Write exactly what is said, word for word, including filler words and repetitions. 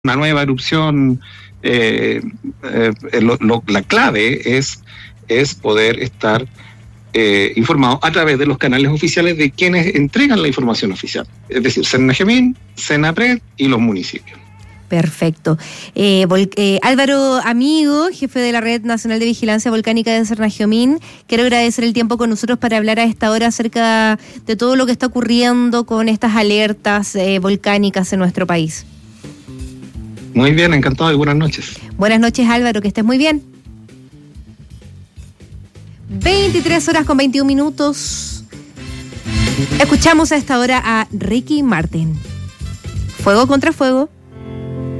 una nueva erupción, eh, eh, lo, lo, la clave es, es poder estar eh, informado a través de los canales oficiales de quienes entregan la información oficial, es decir, Cernagiomín, Senapred y los municipios. Perfecto. Eh, eh, Álvaro Amigo, jefe de la Red Nacional de Vigilancia Volcánica de Cernagiomín, quiero agradecer el tiempo con nosotros para hablar a esta hora acerca de todo lo que está ocurriendo con estas alertas eh, volcánicas en nuestro país. Muy bien, encantado y buenas noches. Buenas noches, Álvaro, que estés muy bien. veintitrés horas con veintiún minutos. Escuchamos a esta hora a Ricky Martin. Fuego contra fuego.